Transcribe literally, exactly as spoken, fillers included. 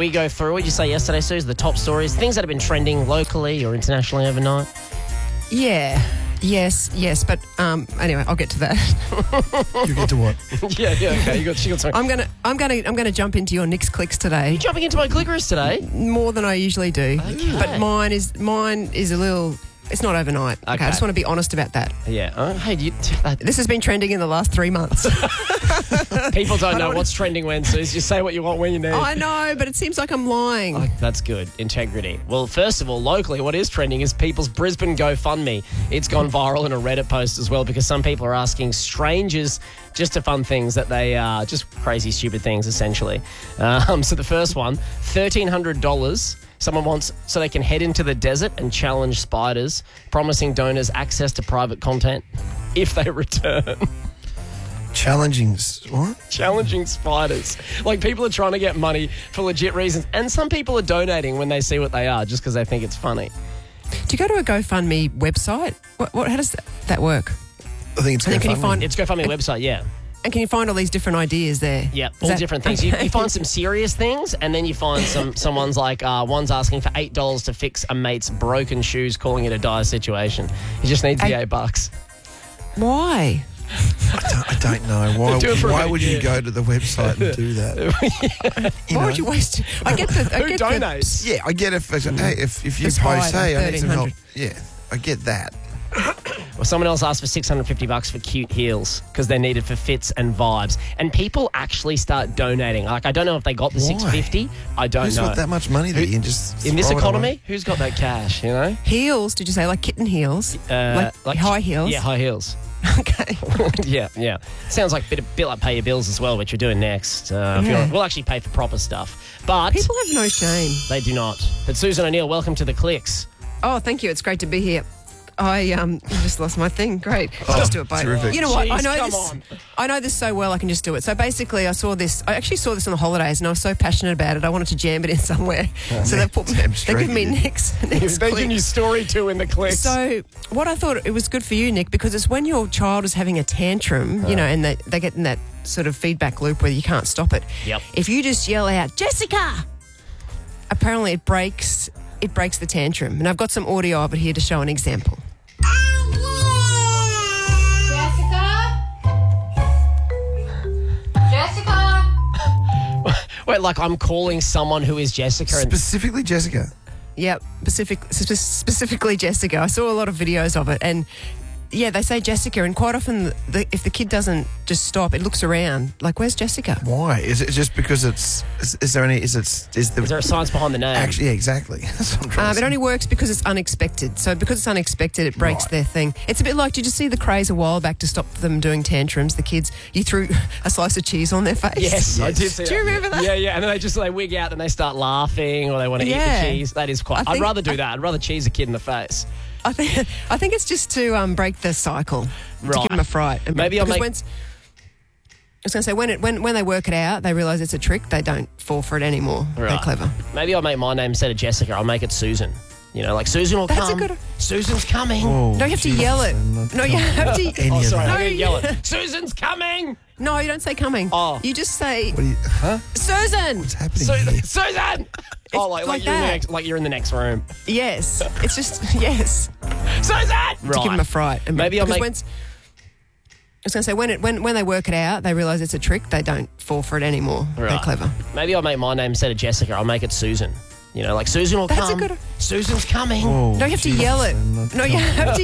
we go through, what did you say yesterday, Suze? The top stories, things that have been trending locally or internationally overnight. Yeah. Yes, yes, but um, anyway, I'll get to that. You get to what? yeah, yeah, okay. You got, she got something. I'm gonna, I'm gonna, I'm gonna jump into your Nick's clicks today. You jumping into my clickers today? More than I usually do. Okay. But mine is, mine is a little. It's not overnight. Okay. Okay. I just want to be honest about that. Yeah. Oh, hey, do you, uh, This has been trending in the last three months. people don't know don't what's trending when, Suze. Just say what you want when you need. I know, but it seems like I'm lying. Oh, that's good. Integrity. Well, first of all, locally, what is trending is people's Brisbane GoFundMe. It's gone viral in a Reddit post as well because some people are asking strangers just to fund things that they are just crazy, stupid things, essentially. Um, so the first one, thirteen hundred dollars. Someone wants so they can head into the desert and challenge spiders, promising donors access to private content if they return. Challenging, s- what? Challenging spiders. Like, people are trying to get money for legit reasons. And some people are donating when they see what they are just because they think it's funny. Do you go to a GoFundMe website? What, what, how does that, that work? I think it's And then can you GoFundMe. find- It's GoFundMe website, yeah. And can you find all these different ideas there? Yeah, Is all that- different things. You, you find some serious things, and then you find some someone's like, uh, one's asking for eight dollars to fix a mate's broken shoes, calling it a dire situation. He just needs the Eight- eight bucks. Why? I don't, I don't know. Why, Do it for why a would bit, you yeah. go to the website and do that? You Why know? would you waste? I get the. I Who get donates? Yeah, I get if, hey, if, if you The post, spider, hey, I need some help. thirteen hundred. Yeah, I get that. Well, someone else asked for six hundred fifty bucks for cute heels because they're needed for fits and vibes. And people actually start donating. Like, I don't know if they got the Why? six hundred fifty. I don't Who's know. got that much money that you can just In this throw it economy, away? who's got that cash, you know? the heels. Did you say like kitten heels? Uh, like, high heels. Yeah, high heels. Okay. yeah, yeah. Sounds like a bit, a bit like pay your bills as well, which we're doing next. Uh, if Yeah. you're- we'll actually pay for proper stuff. But People have no shame. they do not. But Susan O'Neill, welcome to the Clicks. Oh, thank you. It's great to be here. I um just lost my thing. Great. I'll Oh, just do it, babe. terrific. You know what? I Jeez, know come this. on. I know this so well. I can just do it. So basically, I saw this. I actually saw this on the holidays, and I was so passionate about it. I wanted to jam it in somewhere. so they put. damn They straight give me you did. next. next They're click. giving you story two in the Clicks. So what I thought it was good for you, Nick, because it's when your child is having a tantrum, you know, and they, they get in that sort of feedback loop where you can't stop it. Yep. If you just yell out, Jessica, apparently it breaks it breaks the tantrum. And I've got some audio of it here to show an example. Wait, like I'm calling someone who is Jessica and Specifically, Jessica. Yep, specific, spe- specifically Jessica. I saw a lot of videos of it, and yeah, they say Jessica, and quite often, the, if the kid doesn't just stop, it looks around like, "Where's Jessica?" Why? Is it just because it's? Is, is there any? Is it? Is, the, is there a science behind the name? actually? Yeah, exactly. That's what I'm trying Um, to it say. only works because it's unexpected. So because it's unexpected, it breaks Right. their thing. It's a bit like, did you see the craze a while back to stop them doing tantrums? The kids, you threw a slice of cheese on their face. Yes, I Yes. did see Do you that. remember that? Yeah, yeah. And then they just they wig out and they start laughing or they want to eat Yeah. the cheese. That is quite. I I'd think- rather do that. I'd rather cheese a kid in the face. I think I think it's just to um, break the cycle, to Right. give them a fright. And Maybe I'll because make- when- I was going to say when it when when they work it out, they realise it's a trick. They don't fall for it anymore. They're Right. clever. Maybe I'll make my name instead of Jessica. I'll make it Susan. You know, like Susan will That's a come. good- Susan's coming. Oh, No, you have to Jesus, yell it. I'm not No, you have to. Any Oh, of sorry. that. I'm No, going to yell you- it. Susan's coming. No, you don't say coming. Oh. You just say What are you, huh? Susan. What's happening Su- here? Susan. Oh, like, like, like you're in the that. next, like you're in the next room. Yes, it's just yes. Susan. To Right. give them a fright. And Maybe I'll because make- when, I was going to say when it when when they work it out, they realise it's a trick. They don't fall for it anymore. They're Right. clever. Maybe I'll make my name instead of Jessica. I'll make it Susan. You know, like Susan will That's a come. good- Susan's coming. Oh, No, you have to Jesus, yell it. I'm not No, you have to